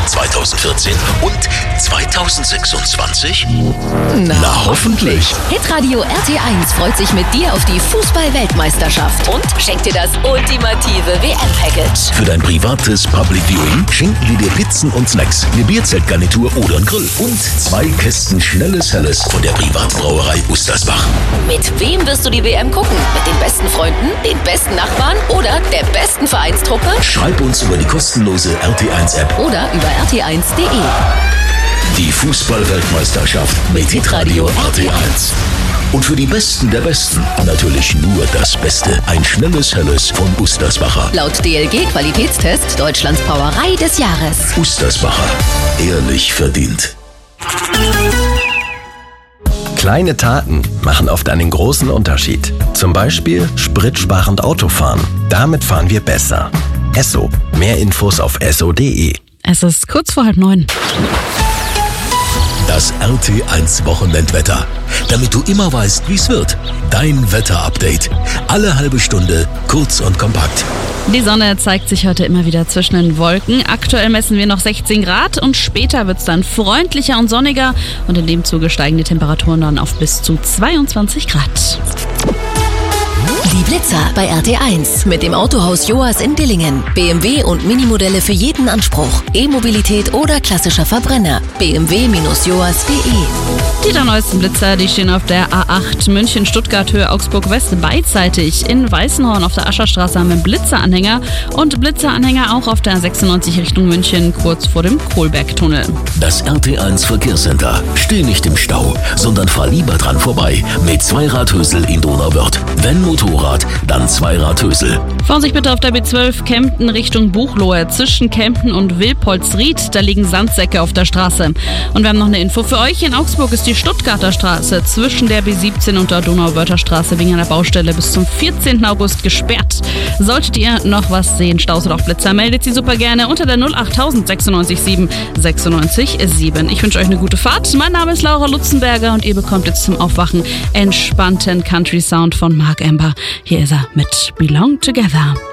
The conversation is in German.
2014 und 2026? Na hoffentlich. Hitradio RT1 freut sich mit dir auf die Fußball-Weltmeisterschaft und schenkt dir das ultimative WM-Package. Für dein privates Public Viewing schenken wir dir Pizzen und Snacks, eine Bierzeltgarnitur oder einen Grill und 2 Kästen schnelles Helles von der Privatbrauerei Ustersbach. Mit wem wirst du die WM gucken? Mit den besten Freunden, den besten Nachbarn oder der besten Vereinstruppe? Schreib uns über die kostenlose RT1-App Oder über rt1.de. Die Fußball-Weltmeisterschaft mit Hitradio RT1. Und für die Besten der Besten natürlich nur das Beste. Ein schnelles Helles von Ustersbacher. Laut DLG-Qualitätstest Deutschlands Brauerei des Jahres. Ustersbacher. Ehrlich verdient. Kleine Taten machen oft einen großen Unterschied. Zum Beispiel spritsparend Autofahren. Damit fahren wir besser. Esso. Mehr Infos auf esso.de. Es ist kurz vor 8:30. Das RT1 Wochenendwetter. Damit du immer weißt, wie es wird. Dein Wetterupdate. Alle halbe Stunde, kurz und kompakt. Die Sonne zeigt sich heute immer wieder zwischen den Wolken. Aktuell messen wir noch 16 Grad und später wird es dann freundlicher und sonniger. Und in dem Zuge steigen die Temperaturen dann auf bis zu 22 Grad. Die Blitzer bei RT1 mit dem Autohaus Joas in Dillingen. BMW und Minimodelle für jeden Anspruch. E-Mobilität oder klassischer Verbrenner. bmw-joas.de. Die 3 neuesten Blitzer, die stehen auf der A8 München-Stuttgart-Höhe Augsburg-West beidseitig. In Weißenhorn auf der Ascherstraße haben wir einen Blitzeranhänger und Blitzeranhänger auch auf der 96 Richtung München, kurz vor dem Kohlbergtunnel. Das RT1 Verkehrscenter. Steh nicht im Stau, sondern fahr lieber dran vorbei. Mit Zweiradhösel in Donauwörth. Wenn Motorrad, dann Zweiradhösel. Fahren Sie bitte auf der B12 Kempten Richtung Buchloe. Zwischen Kempten und Wilpolsried, da liegen Sandsäcke auf der Straße. Und wir haben noch eine Info für euch. In Augsburg ist die Stuttgarter Straße zwischen der B17 und der Donauwörther Straße wegen einer Baustelle bis zum 14. August gesperrt. Solltet ihr noch was sehen, Staus oder auch Blitzer, meldet sie super gerne unter der 08000 96 7 96 7. Ich wünsche euch eine gute Fahrt. Mein Name ist Laura Lutzenberger und ihr bekommt jetzt zum Aufwachen entspannten Country Sound von Mark Amber. Hier ist er mit Belong Together.